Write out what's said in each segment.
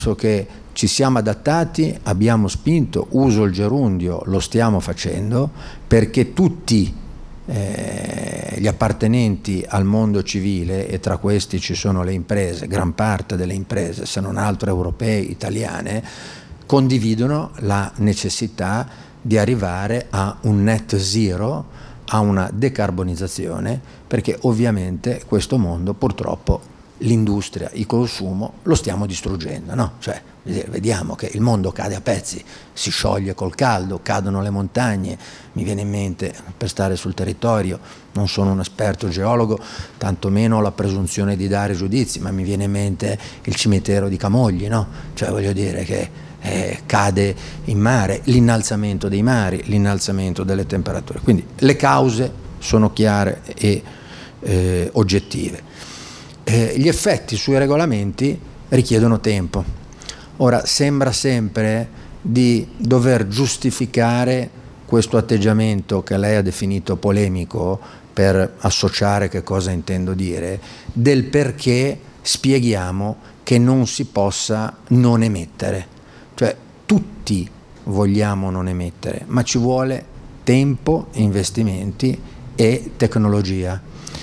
che ci siamo adattati, abbiamo spinto, uso il gerundio, lo stiamo facendo, perché tutti gli appartenenti al mondo civile, e tra questi ci sono le imprese, gran parte delle imprese, se non altro europee, italiane, condividono la necessità di arrivare a un net zero, a una decarbonizzazione, perché ovviamente questo mondo, purtroppo, l'industria, il consumo, lo stiamo distruggendo, no? Cioè, vediamo che il mondo cade a pezzi, si scioglie col caldo, cadono le montagne. Mi viene in mente, per stare sul territorio, non sono un esperto geologo, tantomeno ho la presunzione di dare giudizi, ma mi viene in mente il cimitero di Camogli, no? Cioè, voglio dire che cade in mare, l'innalzamento dei mari, l'innalzamento delle temperature. Quindi le cause sono chiare e oggettive. Gli effetti sui regolamenti richiedono tempo. Ora, sembra sempre di dover giustificare questo atteggiamento che lei ha definito polemico, per associare che cosa intendo dire, del perché spieghiamo che non si possa non emettere. Cioè, tutti vogliamo non emettere, ma ci vuole tempo, investimenti e tecnologia.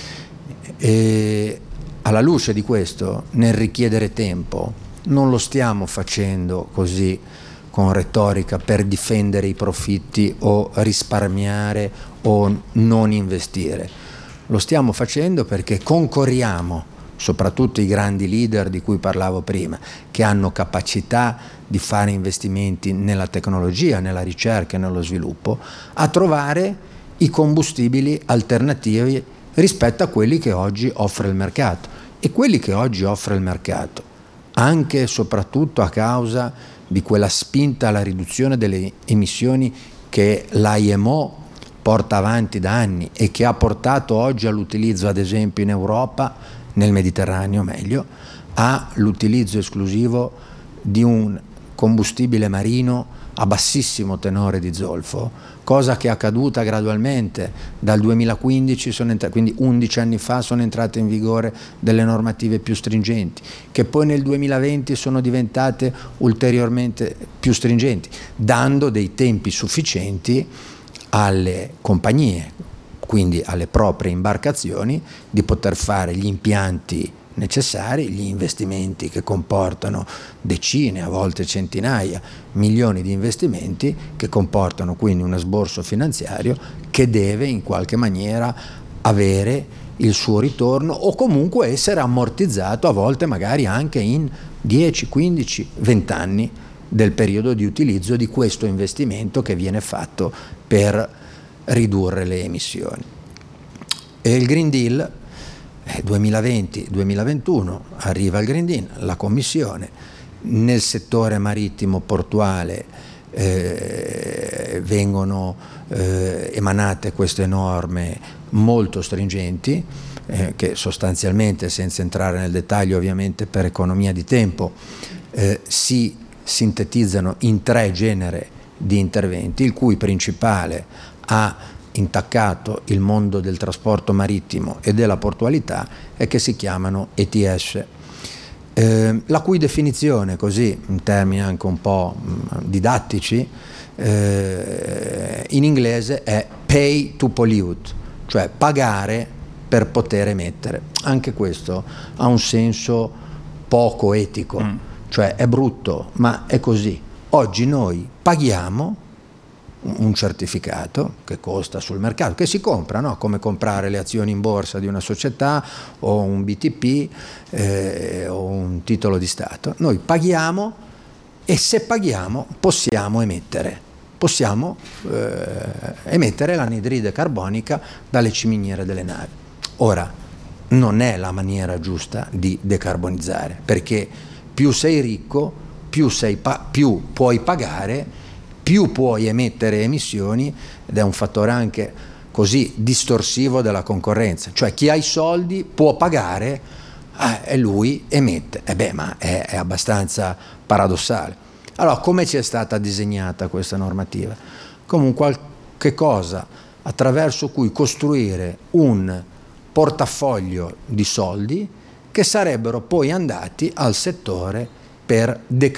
E alla luce di questo, nel richiedere tempo, non lo stiamo facendo così con retorica per difendere i profitti o risparmiare o non investire. Lo stiamo facendo perché concorriamo, soprattutto i grandi leader di cui parlavo prima, che hanno capacità di fare investimenti nella tecnologia, nella ricerca e nello sviluppo, a trovare i combustibili alternativi rispetto a quelli che oggi offre il mercato. E quelli che oggi offre il mercato, anche e soprattutto a causa di quella spinta alla riduzione delle emissioni che l'IMO porta avanti da anni e che ha portato oggi all'utilizzo, ad esempio in Europa, nel Mediterraneo meglio, all'utilizzo esclusivo di un combustibile marino a bassissimo tenore di zolfo, cosa che è accaduta gradualmente. Dal 2015, quindi 11 anni fa, sono entrate in vigore delle normative più stringenti, che poi nel 2020 sono diventate ulteriormente più stringenti, dando dei tempi sufficienti alle compagnie, quindi alle proprie imbarcazioni, di poter fare gli impianti necessari, gli investimenti che comportano decine, a volte centinaia, milioni di investimenti, che comportano quindi un esborso finanziario che deve in qualche maniera avere il suo ritorno, o comunque essere ammortizzato, a volte magari anche in 10, 15, 20 anni del periodo di utilizzo di questo investimento che viene fatto per ridurre le emissioni. E il Green Deal 2020-2021 arriva il Green Deal, la Commissione, nel settore marittimo portuale vengono emanate queste norme molto stringenti, che sostanzialmente, senza entrare nel dettaglio ovviamente per economia di tempo, si sintetizzano in 3 generi di interventi, il cui principale ha intaccato il mondo del trasporto marittimo e della portualità, e che si chiamano ETS, la cui definizione, così in termini anche un po' didattici, in inglese è pay to pollute, cioè pagare per poter emettere. Anche questo ha un senso poco etico, cioè è brutto, ma è così. Oggi noi paghiamo un certificato che costa sul mercato, che si compra, no? Come comprare le azioni in borsa di una società o un BTP o un titolo di Stato. Noi paghiamo, e se paghiamo possiamo emettere l'anidride carbonica dalle ciminiere delle navi. Ora, non è la maniera giusta di decarbonizzare, perché più sei ricco, più puoi pagare, più puoi emettere emissioni, ed è un fattore anche così distorsivo della concorrenza. Cioè, chi ha i soldi può pagare e lui emette. Ma è abbastanza paradossale. Allora, come ci è stata disegnata questa normativa? Come un qualche cosa attraverso cui costruire un portafoglio di soldi che sarebbero poi andati al settore per